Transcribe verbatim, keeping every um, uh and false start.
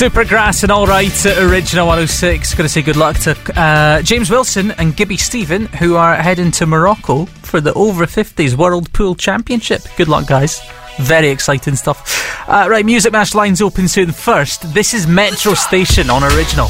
Supergrass and All Right at Original one oh six. Got to say good luck to uh, James Wilson and Gibby Stephen, who are heading to Morocco for the over fifties World Pool Championship. Good luck, guys. Very exciting stuff. Uh, right, Music Mash lines open soon. First, this is Metro Station on Original.